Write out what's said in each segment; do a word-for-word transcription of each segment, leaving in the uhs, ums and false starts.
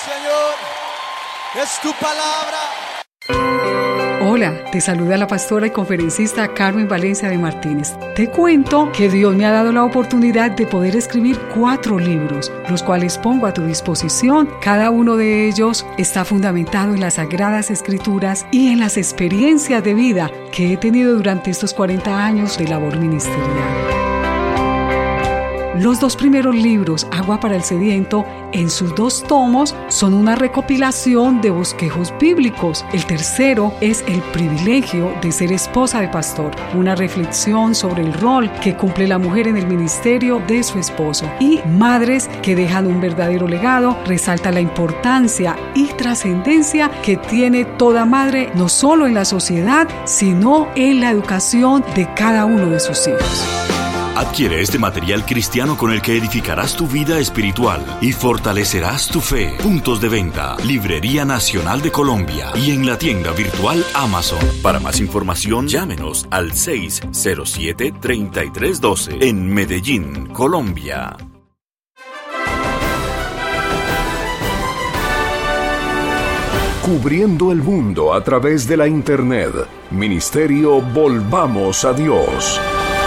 Señor. Es tu palabra. Hola, te saluda la pastora y conferencista Carmen Valencia de Martínez. Te cuento que Dios me ha dado la oportunidad de poder escribir cuatro libros, los cuales pongo a tu disposición. Cada uno de ellos está fundamentado en las Sagradas Escrituras y en las experiencias de vida que he tenido durante estos cuarenta años de labor ministerial. Los dos primeros libros, Agua para el Sediento, en sus dos tomos, son una recopilación de bosquejos bíblicos. El tercero es El privilegio de ser esposa de pastor, una reflexión sobre el rol que cumple la mujer en el ministerio de su esposo. Y Madres que dejan un verdadero legado, resalta la importancia y trascendencia que tiene toda madre, no solo en la sociedad, sino en la educación de cada uno de sus hijos. Adquiere este material cristiano con el que edificarás tu vida espiritual y fortalecerás tu fe. Puntos de venta: Librería Nacional de Colombia y en la tienda virtual Amazon. Para más información, llámenos al seis cero siete, tres tres uno dos en Medellín, Colombia. Cubriendo el mundo a través de la Internet. Ministerio Volvamos a Dios.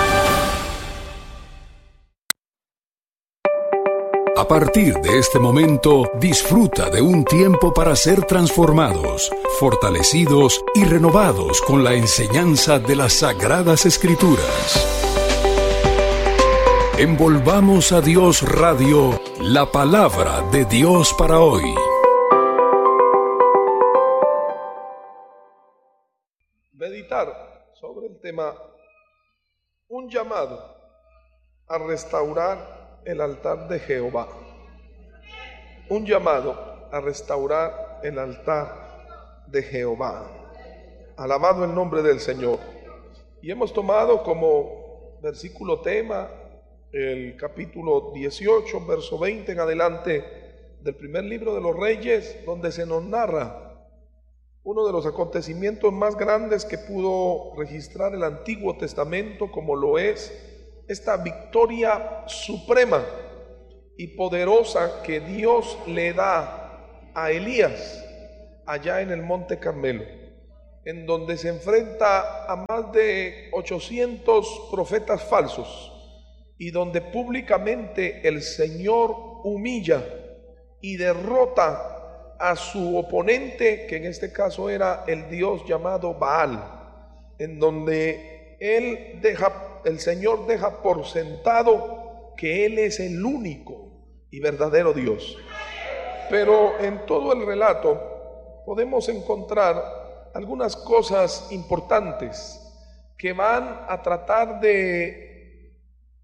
A partir de este momento, disfruta de un tiempo para ser transformados, fortalecidos y renovados con la enseñanza de las Sagradas Escrituras. Envolvamos a Dios Radio, la palabra de Dios para hoy. Meditar sobre el tema, un llamado a restaurar el altar de Jehová. Un llamado a restaurar el altar de Jehová. Alabado el nombre del Señor. Y hemos tomado como versículo tema el capítulo dieciocho, verso veinte en adelante del primer libro de los Reyes, donde se nos narra uno de los acontecimientos más grandes que pudo registrar el Antiguo Testamento, como lo es esta victoria suprema y poderosa que Dios le da a Elías allá en el Monte Carmelo, en donde se enfrenta a más de ochocientos profetas falsos y donde públicamente el Señor humilla y derrota a su oponente, que en este caso era el Dios llamado Baal, en donde él deja el Señor deja por sentado que Él es el único y verdadero Dios. Pero en todo el relato podemos encontrar algunas cosas importantes que van a tratar de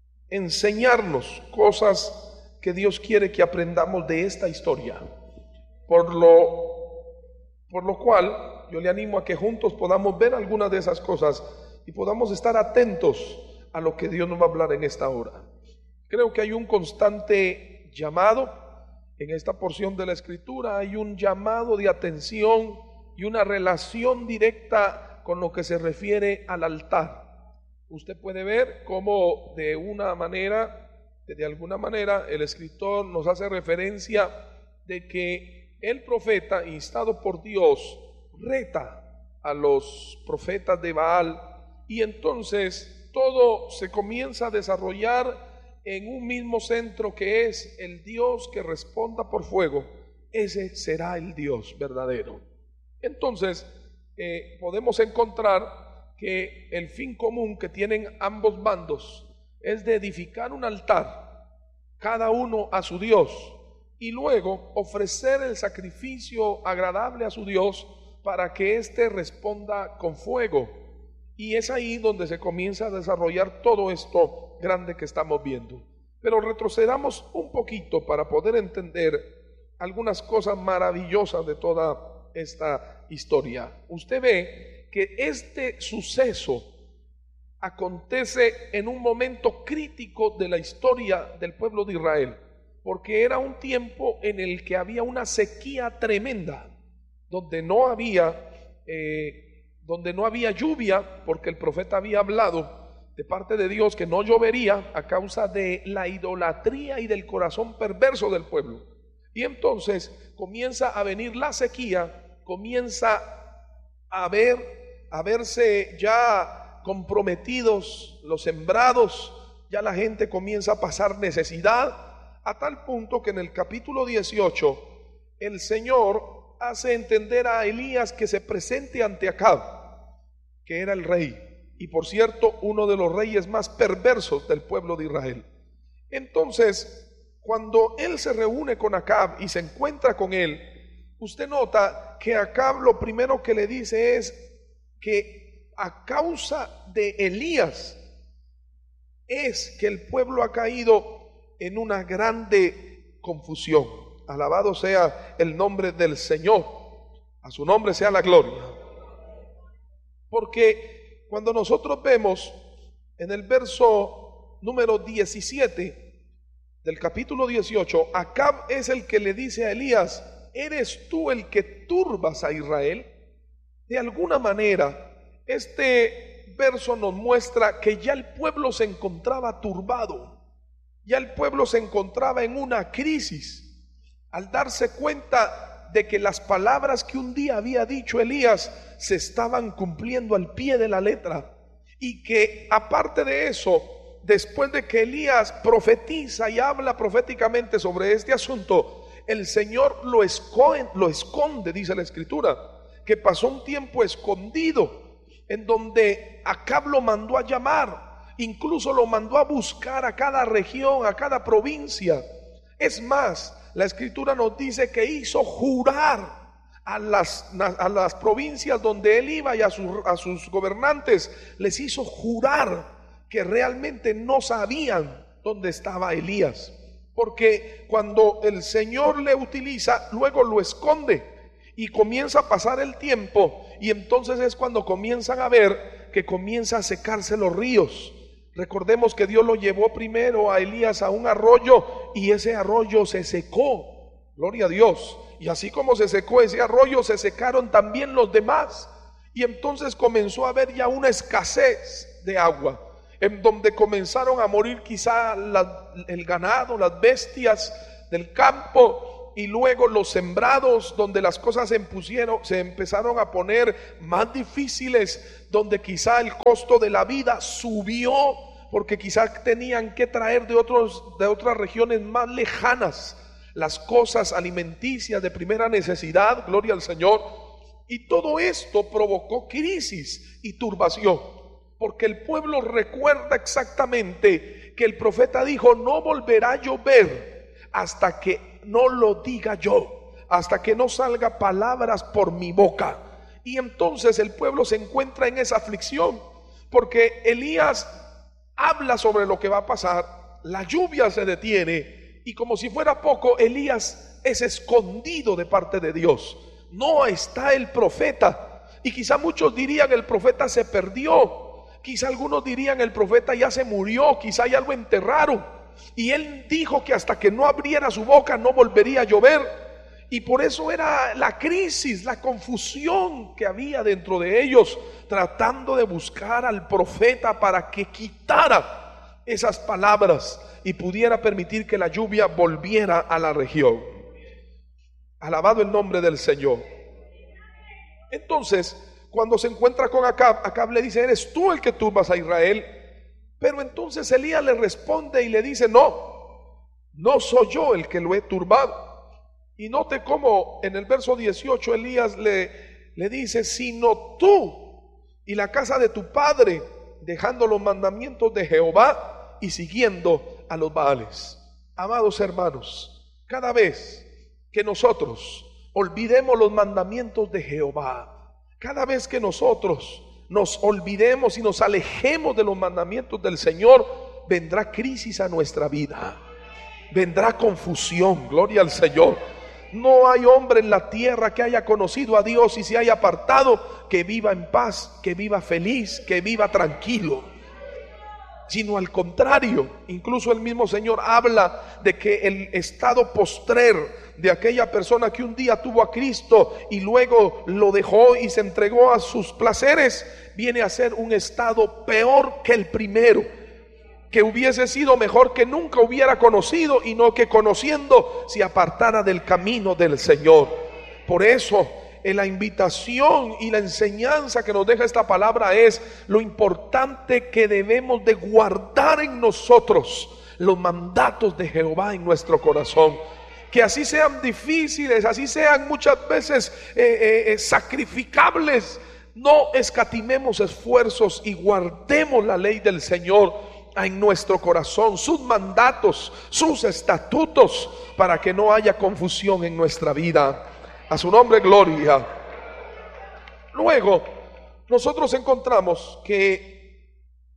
enseñarnos cosas que Dios quiere que aprendamos de esta historia. Por lo, por lo cual yo le animo a que juntos podamos ver algunas de esas cosas y podamos estar atentos a lo que Dios nos va a hablar en esta hora. Creo que hay un constante llamado en esta porción de la Escritura, hay un llamado de atención y una relación directa con lo que se refiere al altar. Usted puede ver cómo de una manera, de alguna manera, el escritor nos hace referencia de que el profeta, instado por Dios, reta a los profetas de Baal, y entonces todo se comienza a desarrollar en un mismo centro, que es el Dios que responda por fuego. Ese será el Dios verdadero. Entonces eh, podemos encontrar que el fin común que tienen ambos bandos es de edificar un altar, cada uno a su Dios, y luego ofrecer el sacrificio agradable a su Dios para que éste responda con fuego. Y es ahí donde se comienza a desarrollar todo esto grande que estamos viendo. Pero retrocedamos un poquito para poder entender algunas cosas maravillosas de toda esta historia. Usted ve que este suceso acontece en un momento crítico de la historia del pueblo de Israel, porque era un tiempo en el que había una sequía tremenda, donde no había eh, donde no había lluvia, porque el profeta había hablado de parte de Dios que no llovería a causa de la idolatría y del corazón perverso del pueblo. Y entonces comienza a venir la sequía, comienza a ver, a verse ya comprometidos los sembrados, ya la gente comienza a pasar necesidad, a tal punto que en el capítulo dieciocho el Señor hace entender a Elías que se presente ante Acab, que era el rey, y por cierto uno de los reyes más perversos del pueblo de Israel. Entonces, cuando él se reúne con Acab y se encuentra con él, usted nota que Acab lo primero que le dice es que a causa de Elías es que el pueblo ha caído en una grande confusión. Alabado sea el nombre del Señor, a su nombre sea la gloria. Porque cuando nosotros vemos en el verso número diecisiete del capítulo dieciocho, Acab es el que le dice a Elías: ¿eres tú el que turbas a Israel? De alguna manera, este verso nos muestra que ya el pueblo se encontraba turbado, ya el pueblo se encontraba en una crisis, al darse cuenta de que las palabras que un día había dicho Elías se estaban cumpliendo al pie de la letra, y que aparte de eso, después de que Elías profetiza y habla proféticamente sobre este asunto, el Señor lo esconde, lo esconde, dice la Escritura, que pasó un tiempo escondido, en donde Acab lo mandó a llamar, incluso lo mandó a buscar a cada región, a cada provincia. Es más, la Escritura nos dice que hizo jurar a las, a las provincias donde él iba y a sus, a sus gobernantes, les hizo jurar que realmente no sabían dónde estaba Elías, porque cuando el Señor le utiliza, luego lo esconde y comienza a pasar el tiempo, y entonces es cuando comienzan a ver que comienza a secarse los ríos. Recordemos que Dios lo llevó primero a Elías a un arroyo, y ese arroyo se secó, gloria a Dios, y así como se secó ese arroyo, se secaron también los demás, y entonces comenzó a haber ya una escasez de agua, en donde comenzaron a morir quizá la, el ganado, las bestias del campo, y luego los sembrados, donde las cosas se, impusieron, se empezaron a poner más difíciles, donde quizá el costo de la vida subió, porque quizá tenían que traer de, otros, de otras regiones más lejanas las cosas alimenticias de primera necesidad, gloria al Señor, y todo esto provocó crisis y turbación, porque el pueblo recuerda exactamente que el profeta dijo: no volverá a llover hasta que no lo diga yo, hasta que no salga palabras por mi boca. Y entonces el pueblo se encuentra en esa aflicción, porque Elías habla sobre lo que va a pasar, la lluvia se detiene, y como si fuera poco, Elías es escondido de parte de Dios. No está el profeta, y quizá muchos dirían: el profeta se perdió. Quizá algunos dirían: el profeta ya se murió, quizá ya lo enterraron. Y él dijo que hasta que no abriera su boca no volvería a llover. Y por eso era la crisis, la confusión que había dentro de ellos, tratando de buscar al profeta para que quitara esas palabras y pudiera permitir que la lluvia volviera a la región. Alabado el nombre del Señor. Entonces, cuando se encuentra con Acab, Acab le dice: eres tú el que turbas a Israel. Pero entonces Elías le responde y le dice: no, no soy yo el que lo he turbado. Y note cómo en el verso dieciocho Elías le, le dice: sino tú y la casa de tu padre, dejando los mandamientos de Jehová y siguiendo a los Baales. Amados hermanos, cada vez que nosotros olvidemos los mandamientos de Jehová, cada vez que nosotros nos olvidemos y nos alejemos de los mandamientos del Señor, vendrá crisis a nuestra vida, vendrá confusión, gloria al Señor. No hay hombre en la tierra que haya conocido a Dios y se haya apartado que viva en paz, que viva feliz, que viva tranquilo, sino al contrario. Incluso el mismo Señor habla de que el estado postrer de aquella persona que un día tuvo a Cristo y luego lo dejó y se entregó a sus placeres, viene a ser un estado peor que el primero. que hubiese sido mejor que nunca hubiera conocido, y no que conociendo se apartara del camino del Señor. Por eso en la invitación y la enseñanza que nos deja esta palabra es lo importante que debemos de guardar en nosotros los mandatos de Jehová en nuestro corazón. Que así sean difíciles, así sean muchas veces eh, eh, sacrificables, no escatimemos esfuerzos y guardemos la ley del Señor en nuestro corazón, sus mandatos, sus estatutos, para que no haya confusión en nuestra vida. A su nombre gloria. Luego nosotros encontramos que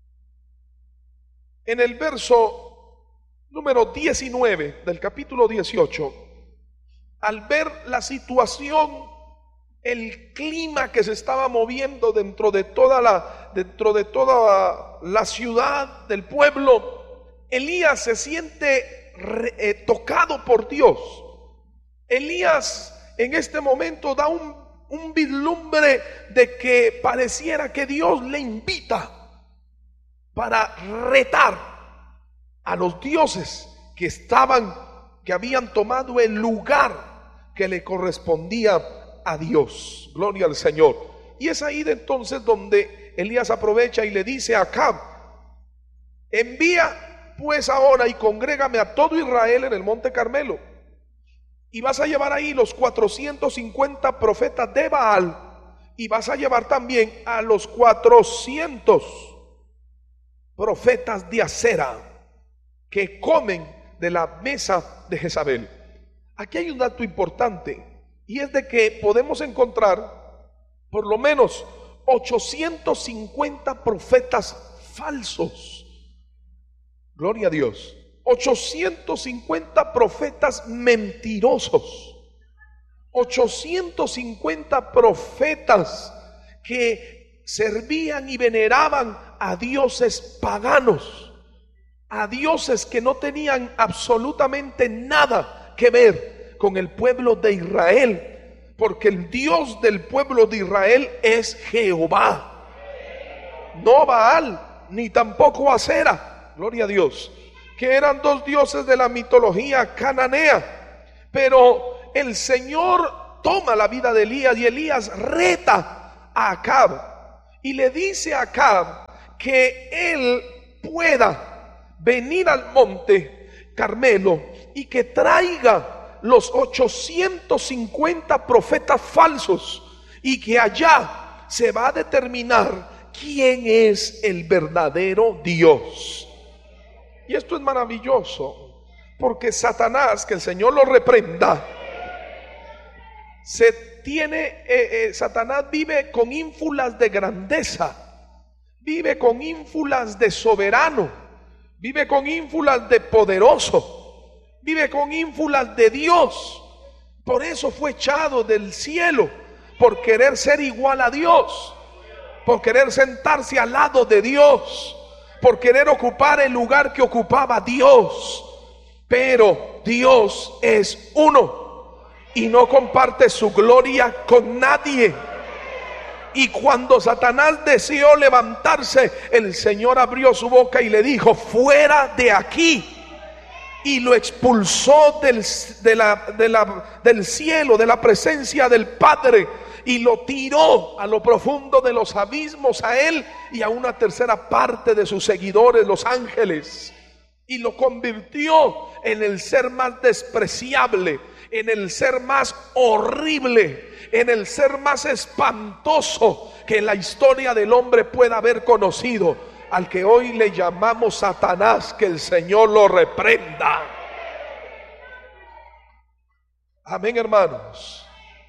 en el verso número diecinueve del capítulo dieciocho, al ver la situación, el clima que se estaba moviendo dentro de toda la dentro de toda la ciudad del pueblo, Elías se siente re, eh, tocado por Dios. Elías en este momento da un, un vislumbre de que pareciera que Dios le invita para retar a los dioses que estaban, que habían tomado el lugar que le correspondía a Dios. Gloria al Señor. Y es ahí de entonces donde Elías aprovecha y le dice a Acab: envía pues ahora y congrégame a todo Israel en el monte Carmelo, y vas a llevar ahí los cuatrocientos cincuenta profetas de Baal, y vas a llevar también a los cuatrocientos profetas de Acera, que comen de la mesa de Jezabel. Aquí hay un dato importante, y es de que podemos encontrar por lo menos ochocientos cincuenta profetas falsos. Gloria a Dios. ochocientos cincuenta profetas mentirosos. ochocientos cincuenta profetas que servían y veneraban a dioses paganos, a dioses que no tenían absolutamente nada que ver con el pueblo de Israel, porque el Dios del pueblo de Israel es Jehová, no Baal, ni tampoco Acera. Gloria a Dios, que eran dos dioses de la mitología cananea. Pero el Señor toma la vida de Elías, y Elías reta a Acab y le dice a Acab que él pueda venir al monte Carmelo y que traiga los ochocientos cincuenta profetas falsos, y que allá se va a determinar quién es el verdadero Dios. Y esto es maravilloso, porque Satanás, que el Señor lo reprenda, se tiene eh, eh, Satanás vive con ínfulas de grandeza, vive con ínfulas de soberano, vive con ínfulas de poderoso, vive con ínfulas de Dios. Por eso fue echado del cielo, por querer ser igual a Dios, por querer sentarse al lado de Dios, por querer ocupar el lugar que ocupaba Dios. Pero Dios es uno y no comparte su gloria con nadie. Y cuando Satanás deseó levantarse, el Señor abrió su boca y le dijo: fuera de aquí. Y lo expulsó del, de la, de la, del cielo, de la presencia del Padre, y lo tiró a lo profundo de los abismos, a él y a una tercera parte de sus seguidores, los ángeles, y lo convirtió en el ser más despreciable, en el ser más horrible, en el ser más espantoso que la historia del hombre pueda haber conocido, al que hoy le llamamos Satanás. Que el Señor lo reprenda. Amén, hermanos.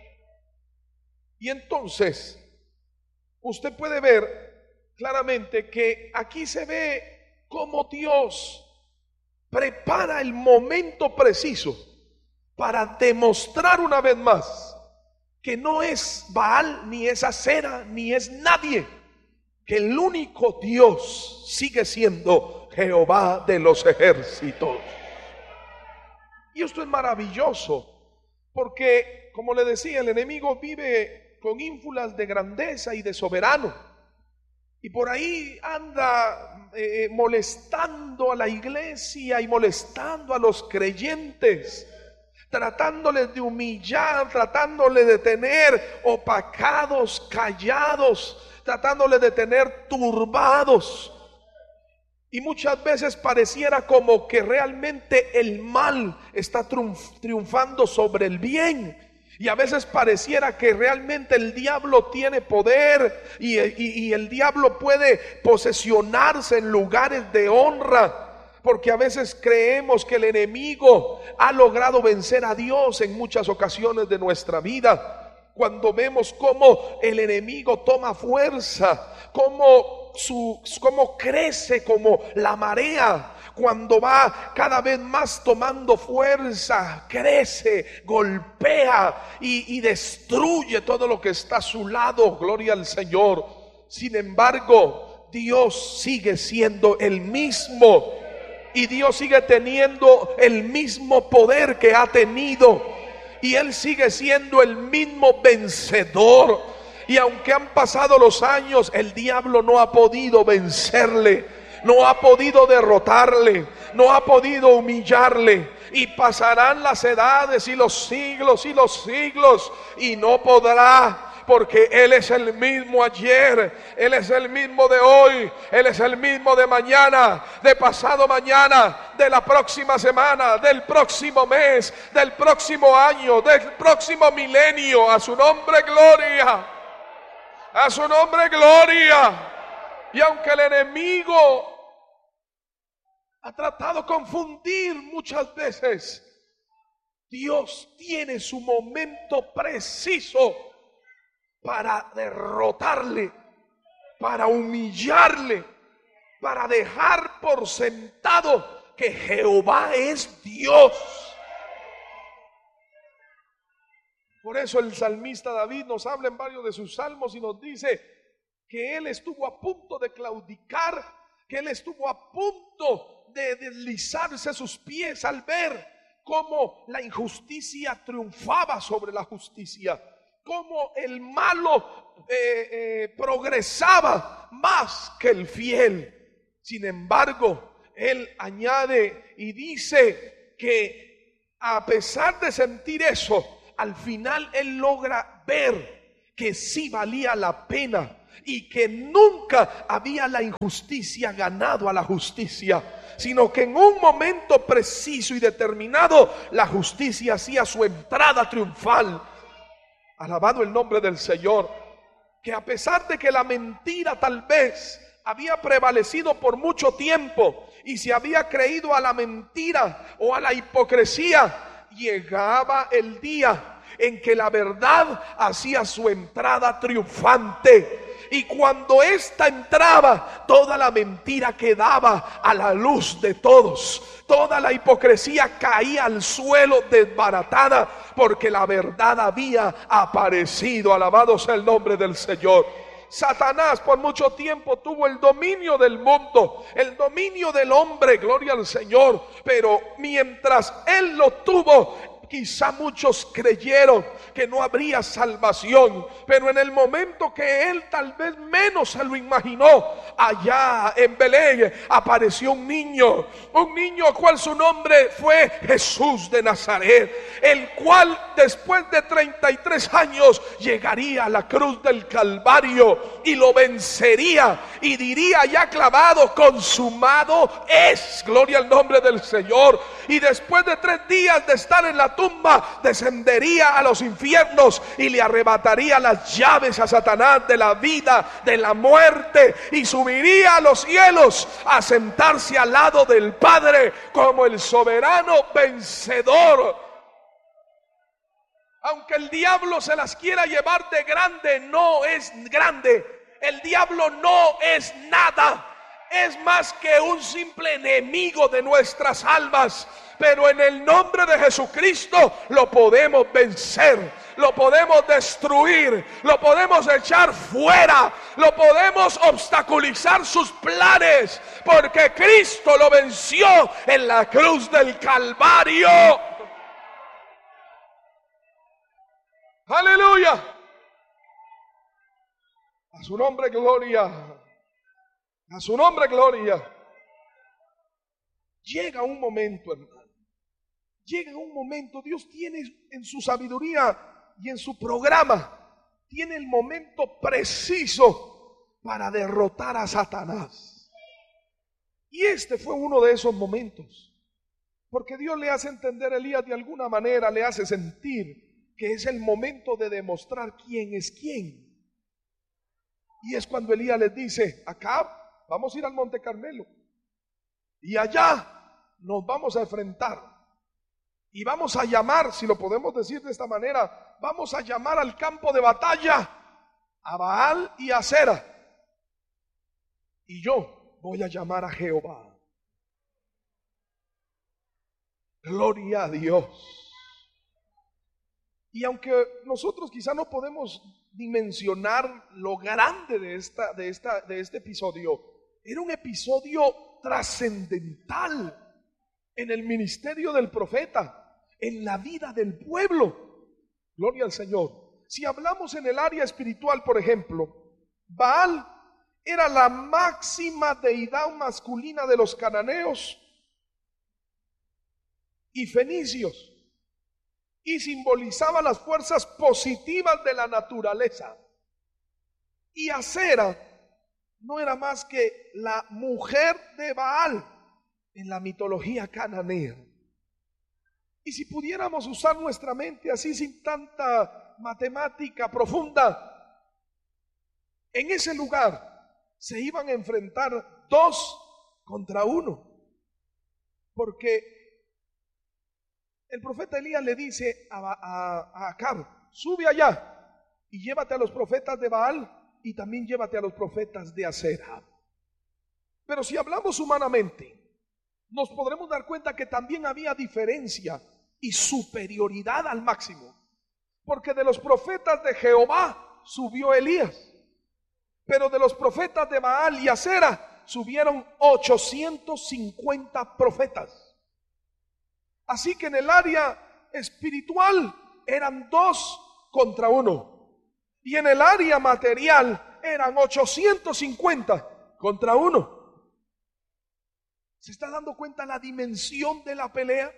Y entonces usted puede ver claramente que aquí se ve cómo Dios prepara el momento preciso para demostrar una vez más que no es Baal, ni es Acera, ni es nadie, que el único Dios sigue siendo Jehová de los ejércitos. Y esto es maravilloso, porque, como le decía, el enemigo vive con ínfulas de grandeza y de soberano, y por ahí anda eh, molestando a la iglesia y molestando a los creyentes, tratándoles de humillar, tratándoles de tener opacados, callados, tratándoles de tener turbados. Y muchas veces pareciera como que realmente el mal está triunf- triunfando sobre el bien. Y a veces pareciera que realmente el diablo tiene poder y, y, y el diablo puede posesionarse en lugares de honra. Porque a veces creemos que el enemigo ha logrado vencer a Dios en muchas ocasiones de nuestra vida. Cuando vemos cómo el enemigo toma fuerza, cómo, su, cómo crece como la marea, cuando va cada vez más tomando fuerza, crece, golpea y, y destruye todo lo que está a su lado. Gloria al Señor. Sin embargo, Dios sigue siendo el mismo y Dios sigue teniendo el mismo poder que ha tenido, y Él sigue siendo el mismo vencedor. Y aunque han pasado los años, el diablo no ha podido vencerle, no ha podido derrotarle, no ha podido humillarle. Y pasarán las edades y los siglos y los siglos, y no podrá. Porque Él es el mismo ayer, Él es el mismo de hoy, Él es el mismo de mañana, de pasado mañana, de la próxima semana, del próximo mes, del próximo año, del próximo milenio. A su nombre gloria, a su nombre gloria. Y aunque el enemigo ha tratado de confundir muchas veces, Dios tiene su momento preciso para derrotarle, para humillarle, para dejar por sentado que Jehová es Dios. Por eso el salmista David nos habla en varios de sus salmos y nos dice que él estuvo a punto de claudicar, que él estuvo a punto de deslizarse sus pies al ver cómo la injusticia triunfaba sobre la justicia, cómo el malo eh, eh, progresaba más que el fiel. Sin embargo, él añade y dice que a pesar de sentir eso, al final él logra ver que sí valía la pena y que nunca había la injusticia ganado a la justicia, sino que en un momento preciso y determinado la justicia hacía su entrada triunfal. Alabado el nombre del Señor. Que a pesar de que la mentira tal vez había prevalecido por mucho tiempo y se había creído a la mentira o a la hipocresía, llegaba el día en que la verdad hacía su entrada triunfante. Y cuando ésta entraba, toda la mentira quedaba a la luz de todos. Toda la hipocresía caía al suelo desbaratada, porque la verdad había aparecido. Alabado sea el nombre del Señor. Satanás por mucho tiempo tuvo el dominio del mundo, el dominio del hombre, gloria al Señor. Pero mientras él lo tuvo, quizá muchos creyeron que no habría salvación, pero en el momento que él tal vez menos se lo imaginó, allá en Belén apareció un niño, un niño cual su nombre fue Jesús de Nazaret, el cual después de treinta y tres años llegaría a la cruz del Calvario y lo vencería y diría ya clavado, consumado es, gloria al nombre del Señor. Y después de tres días de estar en la tumba, descendería a los infiernos y le arrebataría las llaves a Satanás de la vida, de la muerte, y subiría a los cielos a sentarse al lado del Padre como el soberano vencedor. Aunque el diablo se las quiera llevar de grande, no es grande. El diablo no es nada. Es más que un simple enemigo de nuestras almas, pero en el nombre de Jesucristo lo podemos vencer, lo podemos destruir, lo podemos echar fuera, lo podemos obstaculizar sus planes, porque Cristo lo venció en la cruz del Calvario. Aleluya. A su nombre gloria. A su nombre, gloria. Llega un momento, hermano. Llega un momento. Dios tiene en su sabiduría y en su programa, tiene el momento preciso para derrotar a Satanás. Y este fue uno de esos momentos. Porque Dios le hace entender a Elías de alguna manera, le hace sentir que es el momento de demostrar quién es quién. Y es cuando Elías les dice: Acab, vamos a ir al Monte Carmelo y allá nos vamos a enfrentar y vamos a llamar, si lo podemos decir de esta manera, vamos a llamar al campo de batalla a Baal y a Asera, y yo voy a llamar a Jehová. Gloria a Dios. Y aunque nosotros quizá no podemos dimensionar lo grande de, esta, de, esta, de este episodio, era un episodio trascendental en el ministerio del profeta, en la vida del pueblo. Gloria al Señor. Si hablamos en el área espiritual, por ejemplo, Baal era la máxima deidad masculina de los cananeos y fenicios, y simbolizaba las fuerzas positivas de la naturaleza. Y Asera no era más que la mujer de Baal en la mitología cananea. Y si pudiéramos usar nuestra mente así, sin tanta matemática profunda, en ese lugar se iban a enfrentar dos contra uno, porque el profeta Elías le dice a, a, a Acab: sube allá y llévate a los profetas de Baal y también llévate a los profetas de Asera. Pero si hablamos humanamente, nos podremos dar cuenta que también había diferencia y superioridad al máximo, porque de los profetas de Jehová subió Elías, pero de los profetas de Baal y Asera subieron ochocientos cincuenta profetas. Así que en el área espiritual eran dos contra uno, y en el área material eran ochocientos cincuenta contra uno. ¿Se está dando cuenta la dimensión de la pelea?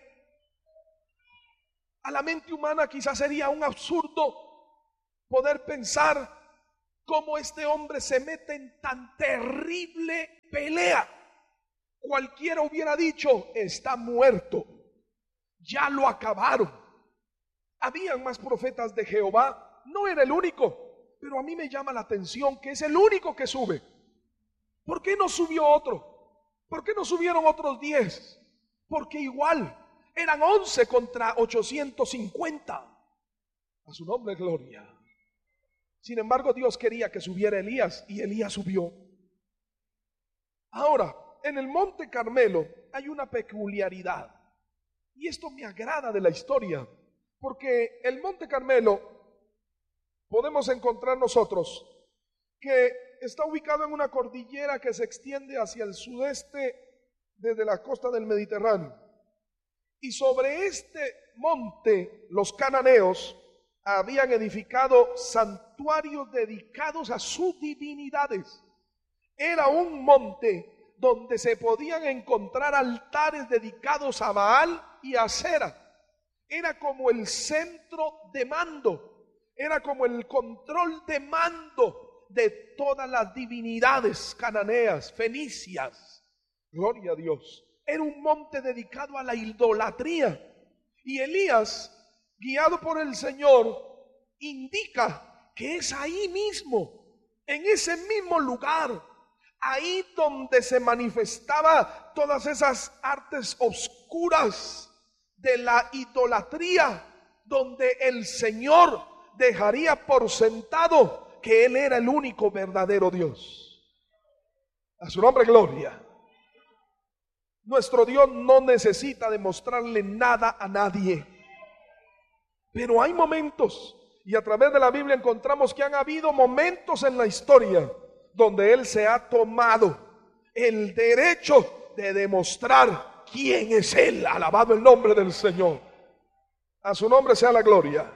A la mente humana quizás sería un absurdo poder pensar cómo este hombre se mete en tan terrible pelea. Cualquiera hubiera dicho: está muerto, ya lo acabaron. Habían más profetas de Jehová, no era el único, pero a mí me llama la atención que es el único que sube. ¿Por qué no subió otro? ¿Por qué no subieron otros diez? Porque igual eran once contra ochocientos cincuenta. A su nombre, gloria. Sin embargo, Dios quería que subiera Elías, y Elías subió. Ahora, en el Monte Carmelo hay una peculiaridad, y esto me agrada de la historia, porque el Monte Carmelo podemos encontrar nosotros que está ubicado en una cordillera que se extiende hacia el sudeste desde la costa del Mediterráneo. Y sobre este monte los cananeos habían edificado santuarios dedicados a sus divinidades. Era un monte donde se podían encontrar altares dedicados a Baal y a Asera. Era como el centro de mando, era como el control de mando de todas las divinidades cananeas, fenicias. Gloria a Dios. Era un monte dedicado a la idolatría. Y Elías, guiado por el Señor, indica que es ahí mismo, en ese mismo lugar, ahí donde se manifestaba todas esas artes oscuras de la idolatría, donde el Señor dejaría por sentado que Él era el único verdadero Dios. A su nombre, gloria. Nuestro Dios no necesita demostrarle nada a nadie, pero hay momentos, y a través de la Biblia encontramos que han habido momentos en la historia donde Él se ha tomado el derecho de demostrar quién es Él. Alabado el nombre del Señor. A su nombre sea la gloria.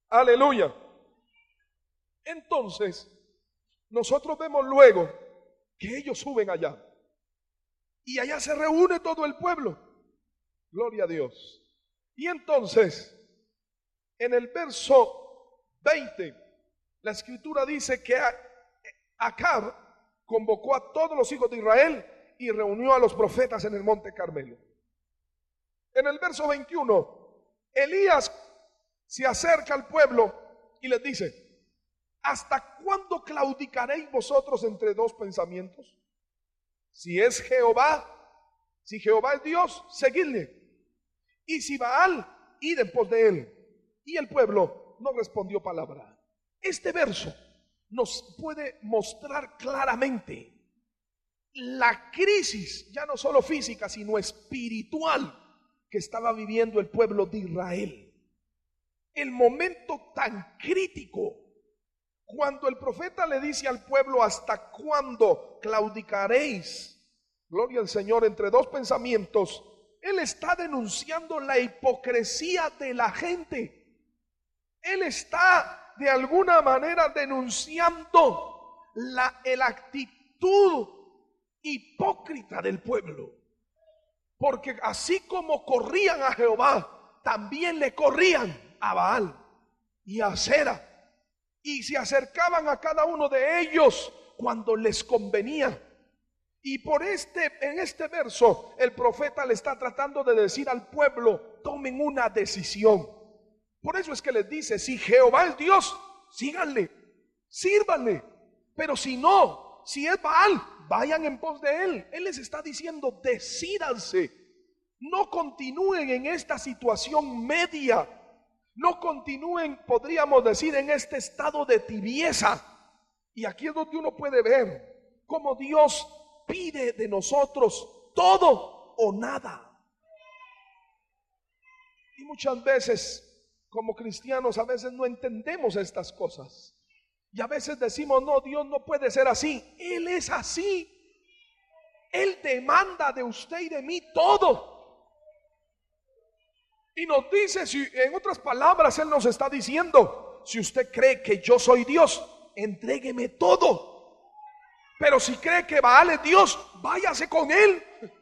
Aleluya. Entonces, nosotros vemos luego que ellos suben allá. Y allá se reúne todo el pueblo. Gloria a Dios. Y entonces, en el verso veinte, la escritura dice que Acab convocó a todos los hijos de Israel y reunió a los profetas en el monte Carmelo. En el verso veintiuno, Elías se acerca al pueblo y les dice: ¿hasta cuándo claudicaréis vosotros entre dos pensamientos? Si es Jehová, si Jehová es Dios, seguidle. Y si Baal, id en pos de él. Y el pueblo no respondió palabra. Este verso nos puede mostrar claramente la crisis, ya no solo física, sino espiritual, que estaba viviendo el pueblo de Israel. El momento tan crítico, cuando el profeta le dice al pueblo: ¿hasta cuándo claudicaréis? Gloria al Señor, entre dos pensamientos. Él está denunciando la hipocresía de la gente. Él está de alguna manera denunciando la, la actitud hipócrita del pueblo. Porque así como corrían a Jehová, también le corrían a Baal y a Asera, y se acercaban a cada uno de ellos cuando les convenía. Y por este, en este verso, el profeta le está tratando de decir al pueblo: tomen una decisión. Por eso es que les dice: si Jehová es Dios, síganle, sírvanle. Pero si no, si es Baal, vayan en pos de él. Él les está diciendo: decídanse. No continúen en esta situación media. No continúen, podríamos decir, en este estado de tibieza. Y aquí es donde uno puede ver cómo Dios pide de nosotros todo o nada. Y muchas veces, como cristianos, a veces no entendemos estas cosas. Y a veces decimos: no, Dios no puede ser así. Él es así. Él demanda de usted y de mí todo. Y nos dice, si, en otras palabras, Él nos está diciendo: si usted cree que yo soy Dios, entrégueme todo. Pero si cree que Baal es Dios, váyase con él.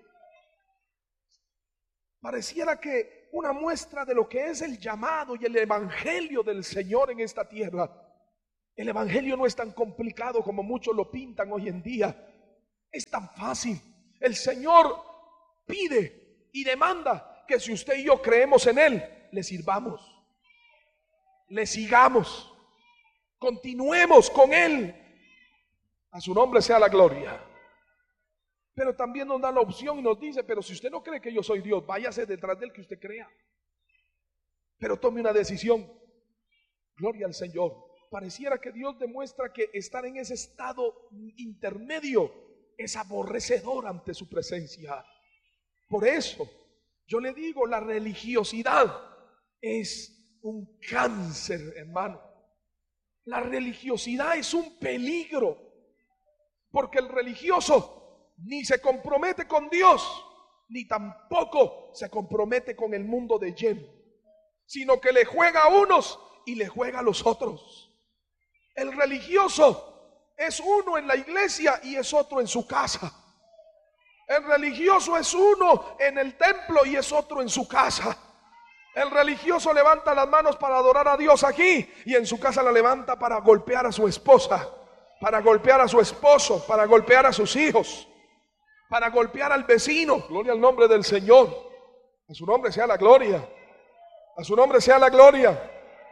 Pareciera que una muestra de lo que es el llamado y el evangelio del Señor en esta tierra. El evangelio no es tan complicado como muchos lo pintan hoy en día. Es tan fácil. El Señor pide y demanda que si usted y yo creemos en Él, le sirvamos, le sigamos, continuemos con Él. A su nombre sea la gloria. Pero también nos da la opción y nos dice: pero si usted no cree que yo soy Dios, váyase detrás del que usted crea. Pero tome una decisión. Gloria al Señor. Pareciera que Dios demuestra que estar en ese estado intermedio es aborrecedor ante su presencia. Por eso yo le digo, la religiosidad es un cáncer, hermano. La religiosidad es un peligro. Porque el religioso ni se compromete con Dios, ni tampoco se compromete con el mundo de lleno, sino que le juega a unos y le juega a los otros. El religioso es uno en la iglesia y es otro en su casa. El religioso es uno en el templo y es otro en su casa. El religioso levanta las manos para adorar a Dios aquí y en su casa la levanta para golpear a su esposa, para golpear a su esposo, para golpear a sus hijos, para golpear al vecino. Gloria al nombre del Señor. A su nombre sea la gloria. A su nombre sea la gloria.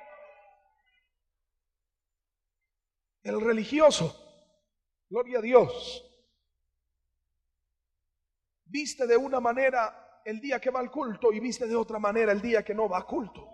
El religioso, gloria a Dios, viste de una manera el día que va al culto y viste de otra manera el día que no va a culto.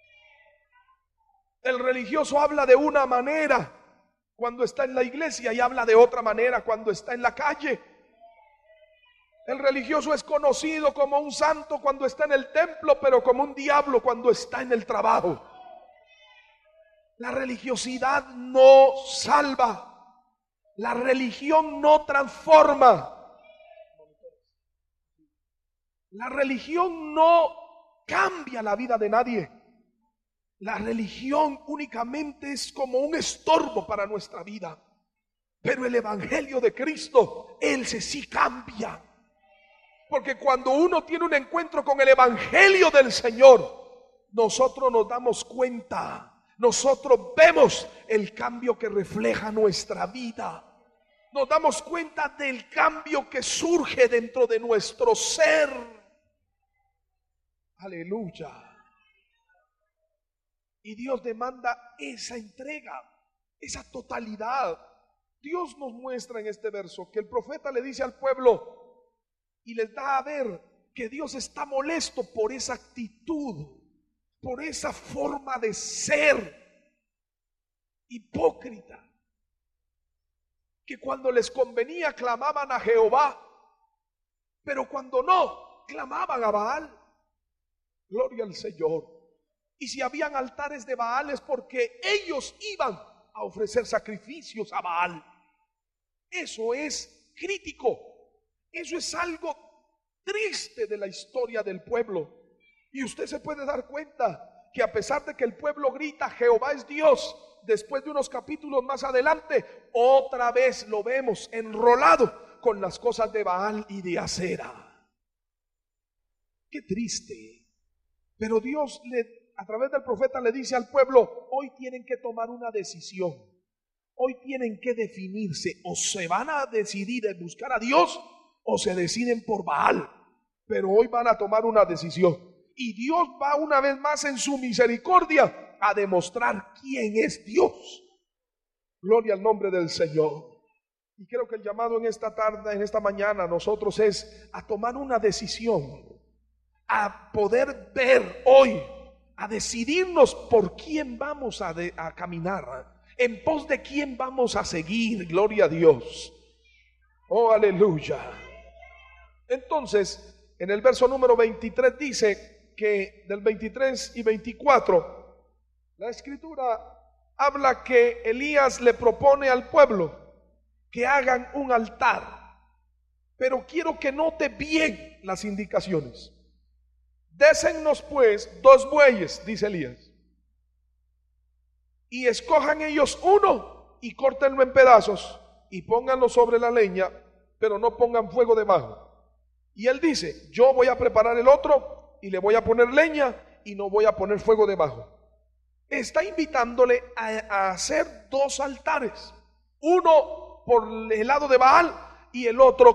El religioso habla de una manera cuando está en la iglesia y habla de otra manera cuando está en la calle. El religioso es conocido como un santo cuando está en el templo, pero como un diablo cuando está en el trabajo. La religiosidad no salva. La religión no transforma. La religión no cambia la vida de nadie. La religión únicamente es como un estorbo para nuestra vida. Pero el evangelio de Cristo, Él se sí cambia. Porque cuando uno tiene un encuentro con el evangelio del Señor, nosotros nos damos cuenta, nosotros vemos el cambio que refleja nuestra vida. Nos damos cuenta del cambio que surge dentro de nuestro ser. Aleluya. Y Dios demanda esa entrega, esa totalidad. Dios nos muestra en este verso que el profeta le dice al pueblo y les da a ver que Dios está molesto por esa actitud, por esa forma de ser hipócrita, que cuando les convenía clamaban a Jehová, pero cuando no, clamaban a Baal. Gloria al Señor. Y si habían altares de Baal es porque ellos iban a ofrecer sacrificios a Baal. Eso es crítico. Eso es algo triste de la historia del pueblo. Y usted se puede dar cuenta que a pesar de que el pueblo grita Jehová es Dios, después de unos capítulos más adelante, otra vez lo vemos enrolado con las cosas de Baal y de Acera. Qué triste. Pero Dios le a través del profeta le dice al pueblo: hoy tienen que tomar una decisión, hoy tienen que definirse, o se van a decidir en buscar a Dios o se deciden por Baal, pero hoy van a tomar una decisión. Y Dios va una vez más en su misericordia a demostrar quién es Dios. Gloria al nombre del Señor. Y creo que el llamado en esta tarde, en esta mañana a nosotros es a tomar una decisión, a poder ver hoy, a decidirnos por quién vamos a, de, a caminar, en pos de quién vamos a seguir. Gloria a Dios. Oh, aleluya. Entonces, en el verso número veintitrés dice que del veintitrés y veinticuatro, la escritura habla que Elías le propone al pueblo que hagan un altar. Pero quiero que note bien las indicaciones. Désennos pues dos bueyes, dice Elías, y escojan ellos uno y córtenlo en pedazos y pónganlo sobre la leña, pero no pongan fuego debajo. Y él dice: yo voy a preparar el otro y le voy a poner leña y no voy a poner fuego debajo. Está invitándole a, a hacer dos altares, uno por el lado de Baal y el otro